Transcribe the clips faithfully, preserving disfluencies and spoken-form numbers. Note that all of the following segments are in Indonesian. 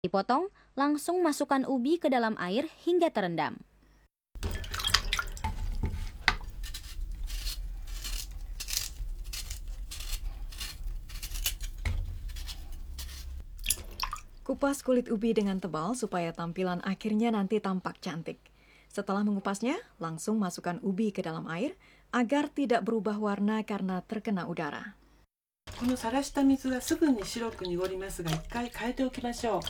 Dipotong, langsung masukkan ubi ke dalam air hingga terendam. Kupas kulit ubi dengan tebal supaya tampilan akhirnya nanti tampak cantik. Setelah mengupasnya, langsung masukkan ubi ke dalam air agar tidak berubah warna karena terkena udara. このさらした水がすぐに白く濁りますが、一回変えておきましょう。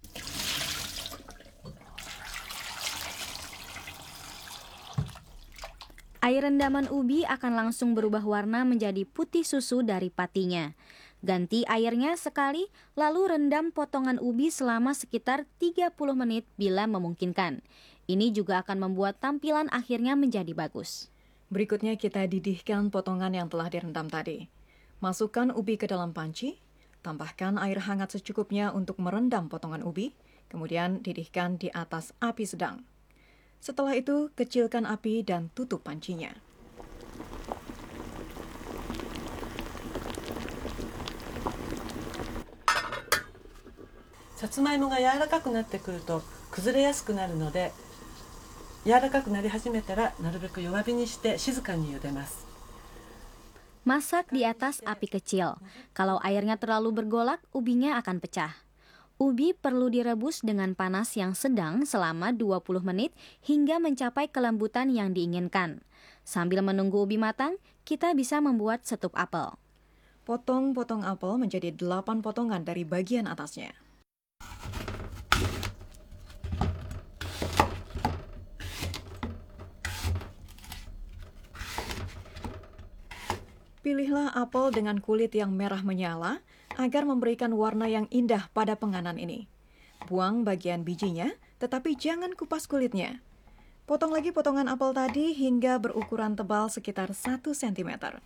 Air rendaman ubi akan langsung berubah warna menjadi putih susu dari patinya. Ganti airnya sekali, lalu rendam potongan ubi selama sekitar tiga puluh menit bila memungkinkan. Ini juga akan membuat tampilan akhirnya menjadi bagus. Berikutnya kita didihkan potongan yang telah direndam tadi. Masukkan ubi ke dalam panci, tambahkan air hangat secukupnya untuk merendam potongan ubi, kemudian didihkan di atas api sedang. Setelah itu, kecilkan api dan tutup pancinya. Satsumaiが柔らかくなってくると崩れやすくなるので、柔らかくなり始めたらなるべく弱火にして静かに茹でます。 Masak di atas api kecil. Kalau airnya terlalu bergolak, ubinya akan pecah. Ubi perlu direbus dengan panas yang sedang selama dua puluh menit hingga mencapai kelembutan yang diinginkan. Sambil menunggu ubi matang, kita bisa membuat setup apel. Potong-potong apel menjadi delapan potongan dari bagian atasnya. Pilihlah apel dengan kulit yang merah menyala agar memberikan warna yang indah pada penganan ini. Buang bagian bijinya, tetapi jangan kupas kulitnya. Potong lagi potongan apel tadi hingga berukuran tebal sekitar satu sentimeter.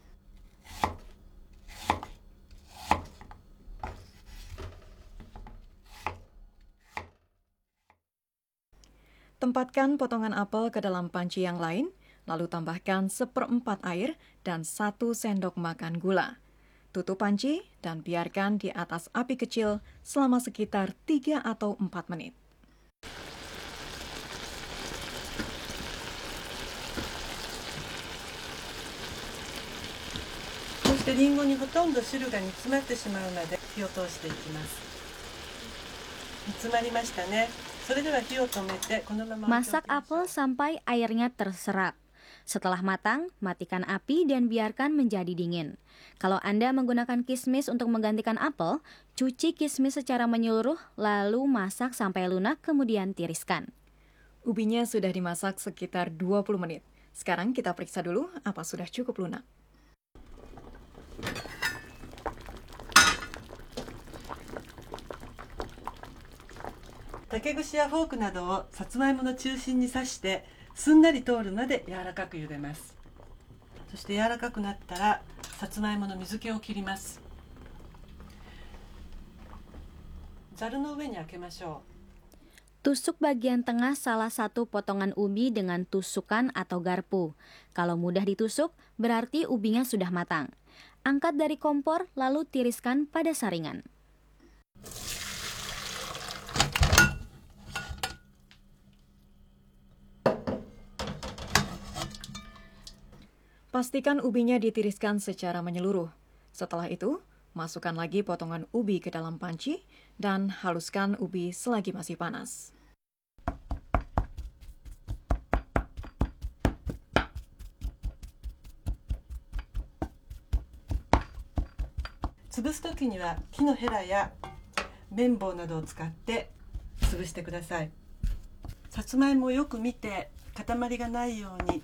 Tempatkan potongan apel ke dalam panci yang lain, lalu tambahkan seperempat air dan satu sendok makan gula. Tutup panci dan biarkan di atas api kecil selama sekitar tiga atau empat menit. そしてリンゴにほとんど汁が煮詰まってしまうまで火を通していきます。煮詰まりましたね。それでは火を止めてこのまま Masak apel sampai airnya terserap. Setelah matang, matikan api dan biarkan menjadi dingin. Kalau Anda menggunakan kismis untuk menggantikan apel, cuci kismis secara menyeluruh, lalu masak sampai lunak, kemudian tiriskan. Ubinya sudah dimasak sekitar dua puluh menit. Sekarang kita periksa dulu apa sudah cukup lunak. Take串やフォークなどをさつまいもの中心に刺してすんなり通るまで柔らかく茹でます。そして柔らかくなったらさつまいもの水気を切ります。ざるの上にあけましょう。 Tusuk bagian tengah salah satu potongan ubi dengan tusukan atau garpu. Kalau mudah ditusuk, berarti ubinya sudah matang. Angkat dari kompor, lalu tiriskan pada saringan. Pastikan ubinya ditiriskan secara menyeluruh. Setelah itu, masukkan lagi potongan ubi ke dalam panci dan haluskan ubi selagi masih panas. Tsubusu toki ni wa ki no hera ya menbouなどを使って潰してください。さつまいもをよく見て塊がないように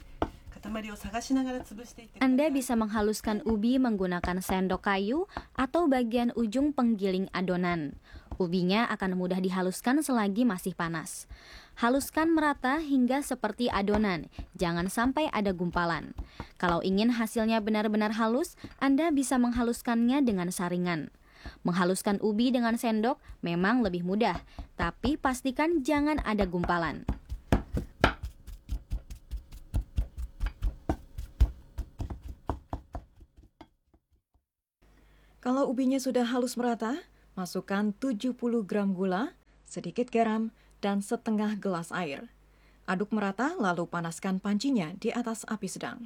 Anda bisa menghaluskan ubi menggunakan sendok kayu atau bagian ujung penggiling adonan. Ubinya akan mudah dihaluskan selagi masih panas. Haluskan merata hingga seperti adonan, jangan sampai ada gumpalan. Kalau ingin hasilnya benar-benar halus, Anda bisa menghaluskannya dengan saringan. Menghaluskan ubi dengan sendok memang lebih mudah, tapi pastikan jangan ada gumpalan. Kalau ubinya sudah halus merata, Masukkan tujuh puluh gram gula, sedikit garam, dan setengah gelas air. Aduk merata lalu panaskan pancinya di atas api sedang.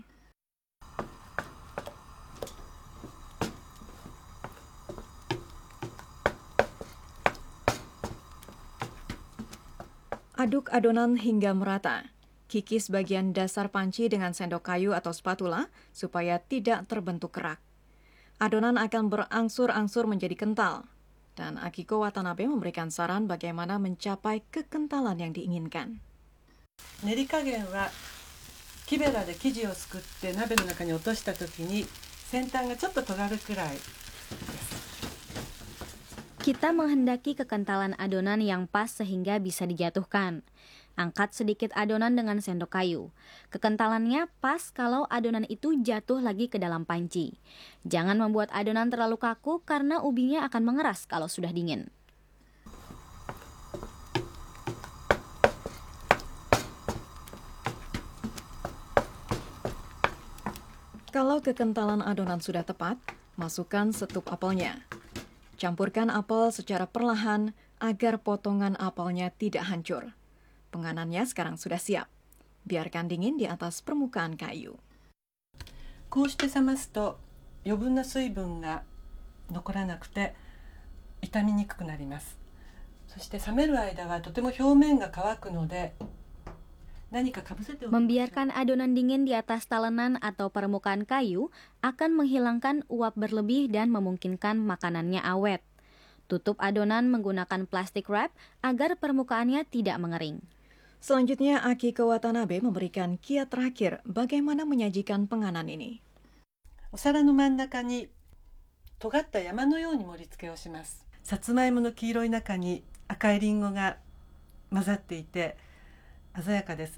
Aduk adonan hingga merata. Kikis bagian dasar panci dengan sendok kayu atau spatula supaya tidak terbentuk kerak. Adonan akan berangsur-angsur menjadi kental. Dan Akiko Watanabe memberikan saran bagaimana mencapai kekentalan yang diinginkan. 練り加減は木べらで生地をすくって鍋の中に落とした時に先端がちょっと尖るくらいです。 Kita menghendaki kekentalan adonan yang pas sehingga bisa dijatuhkan. Angkat sedikit adonan dengan sendok kayu. Kekentalannya pas kalau adonan itu jatuh lagi ke dalam panci. Jangan membuat adonan terlalu kaku karena ubinya akan mengeras kalau sudah dingin. Kalau kekentalan adonan sudah tepat, masukkan setup apelnya. Campurkan apel secara perlahan agar potongan apelnya tidak hancur. Penganannya sekarang sudah siap. Biarkan dingin di atas permukaan kayu. こうして冷ますと余分な水分が残らなくて傷みにくくなります。そして冷める間はとても表面が乾くので Membiarkan adonan dingin di atas talenan atau permukaan kayu akan menghilangkan uap berlebih dan memungkinkan makanannya awet. Tutup adonan menggunakan plastik wrap agar permukaannya tidak mengering. Selanjutnya, Akiko Watanabe memberikan kiat terakhir bagaimana menyajikan penganan ini. お皿の真ん中に尖った山のように盛り付けをします。さつまいもの黄色い中に赤いリンゴが混ざっていて鮮やかです。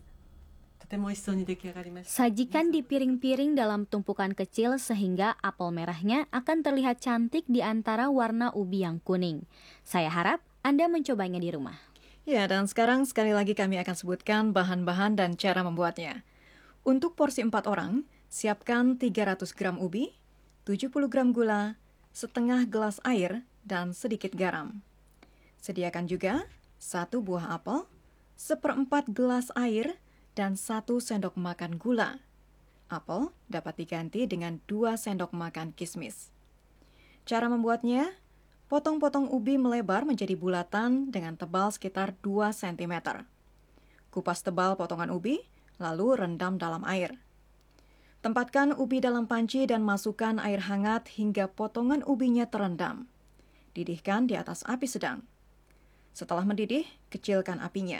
Sajikan di piring-piring dalam tumpukan kecil sehingga apel merahnya akan terlihat cantik di antara warna ubi yang kuning. Saya harap Anda mencobanya di rumah. Ya, dan sekarang sekali lagi kami akan sebutkan bahan-bahan dan cara membuatnya. Untuk porsi empat orang, siapkan tiga ratus gram ubi, tujuh puluh gram gula, setengah gelas air, dan sedikit garam. Sediakan juga satu buah apel, seperempat gelas air, dan satu sendok makan gula. Apel dapat diganti dengan dua sendok makan kismis. Cara membuatnya, potong-potong ubi melebar menjadi bulatan dengan tebal sekitar dua sentimeter. Kupas tebal potongan ubi, lalu rendam dalam air. Tempatkan ubi dalam panci dan masukkan air hangat hingga potongan ubinya terendam. Didihkan di atas api sedang. Setelah mendidih, kecilkan apinya.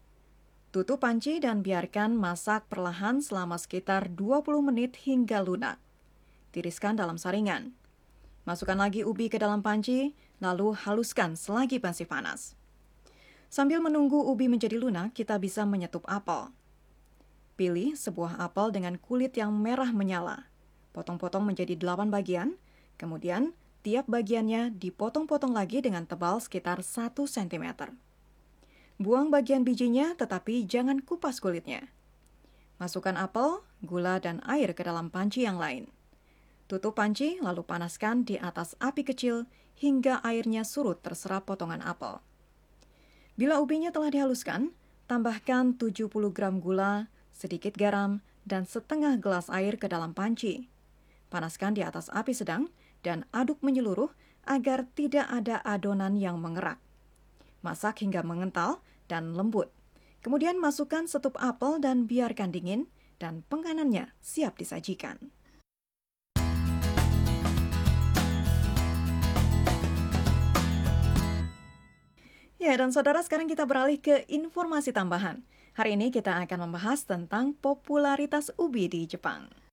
Tutup panci dan biarkan masak perlahan selama sekitar dua puluh menit hingga lunak. Tiriskan dalam saringan. Masukkan lagi ubi ke dalam panci, lalu haluskan selagi masih panas. Sambil menunggu ubi menjadi lunak, kita bisa menyetup apel. Pilih sebuah apel dengan kulit yang merah menyala. Potong-potong menjadi delapan bagian, kemudian tiap bagiannya dipotong-potong lagi dengan tebal sekitar satu sentimeter. Buang bagian bijinya, tetapi jangan kupas kulitnya. Masukkan apel, gula, dan air ke dalam panci yang lain. Tutup panci, lalu panaskan di atas api kecil hingga airnya surut terserap potongan apel. Bila ubinya telah dihaluskan, tambahkan tujuh puluh gram gula, sedikit garam, dan setengah gelas air ke dalam panci. Panaskan di atas api sedang dan aduk menyeluruh agar tidak ada adonan yang mengerak. Masak hingga mengental dan lembut. Kemudian masukkan setup apel dan biarkan dingin, dan penganannya siap disajikan. Ya, dan saudara, sekarang kita beralih ke informasi tambahan. Hari ini kita akan membahas tentang popularitas ubi di Jepang.